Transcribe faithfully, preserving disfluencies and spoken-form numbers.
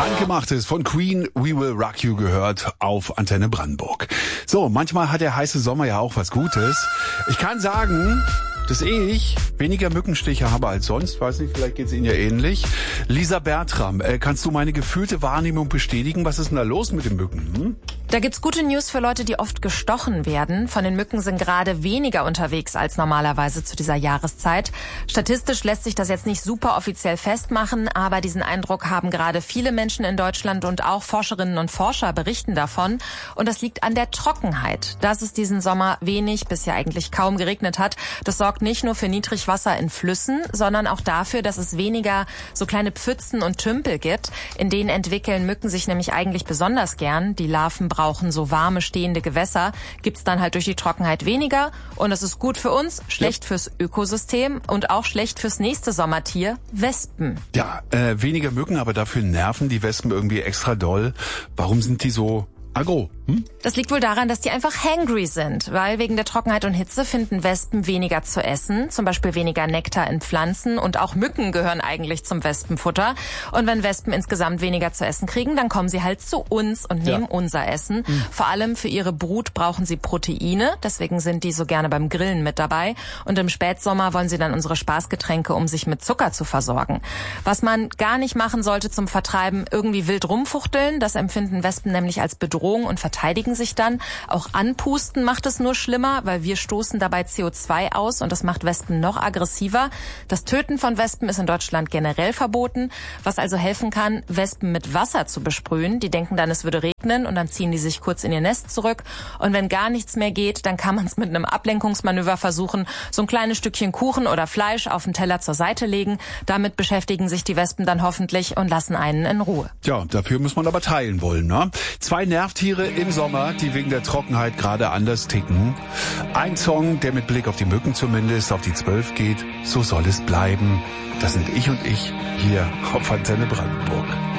Handgemachtes von Queen, We Will Rock You gehört auf Antenne Brandenburg. So, manchmal hat der heiße Sommer ja auch was Gutes. Ich kann sagen, dass ich weniger Mückenstiche habe als sonst. Weiß nicht, vielleicht geht's Ihnen ja ähnlich. Lisa Bertram, äh, kannst du meine gefühlte Wahrnehmung bestätigen? Was ist denn da los mit den Mücken? Hm? Da gibt's gute News für Leute, die oft gestochen werden. Von den Mücken sind gerade weniger unterwegs als normalerweise zu dieser Jahreszeit. Statistisch lässt sich das jetzt nicht super offiziell festmachen, aber diesen Eindruck haben gerade viele Menschen in Deutschland und auch Forscherinnen und Forscher berichten davon. Und das liegt an der Trockenheit. Dass es diesen Sommer wenig bis ja eigentlich kaum geregnet hat, das sorgt nicht nur für Niedrigwasser in Flüssen, sondern auch dafür, dass es weniger so kleine Pfützen und Tümpel gibt. In denen entwickeln Mücken sich nämlich eigentlich besonders gern. Die Larven brauchen so warme, stehende Gewässer. Gibt's dann halt durch die Trockenheit weniger. Und das ist gut für uns, schlecht ja. fürs Ökosystem und auch schlecht fürs nächste Sommertier, Wespen. Ja, äh, weniger Mücken, aber dafür nerven die Wespen irgendwie extra doll. Warum sind die so aggro? Hm? Das liegt wohl daran, dass die einfach hangry sind, weil wegen der Trockenheit und Hitze finden Wespen weniger zu essen, zum Beispiel weniger Nektar in Pflanzen und auch Mücken gehören eigentlich zum Wespenfutter. Und wenn Wespen insgesamt weniger zu essen kriegen, dann kommen sie halt zu uns und nehmen ja. unser Essen. Mhm. Vor allem für ihre Brut brauchen sie Proteine, deswegen sind die so gerne beim Grillen mit dabei. Und im Spätsommer wollen sie dann unsere Spaßgetränke, um sich mit Zucker zu versorgen. Was man gar nicht machen sollte zum Vertreiben, irgendwie wild rumfuchteln, das empfinden Wespen nämlich als Bedrohung und verteidigen sich dann. Auch anpusten macht es nur schlimmer, weil wir stoßen dabei C O zwei aus und das macht Wespen noch aggressiver. Das Töten von Wespen ist in Deutschland generell verboten, was also helfen kann, Wespen mit Wasser zu besprühen. Die denken dann, es würde regnen und dann ziehen die sich kurz in ihr Nest zurück. Und wenn gar nichts mehr geht, dann kann man es mit einem Ablenkungsmanöver versuchen, so ein kleines Stückchen Kuchen oder Fleisch auf den Teller zur Seite legen. Damit beschäftigen sich die Wespen dann hoffentlich und lassen einen in Ruhe. Ja, dafür muss man aber teilen wollen, ne? Zwei Nervtiere im Sommer, die wegen der Trockenheit gerade anders ticken. Ein Song, der mit Blick auf die Mücken zumindest auf die zwölf geht. So soll es bleiben. Das sind Ich und Ich hier auf Antenne Brandenburg.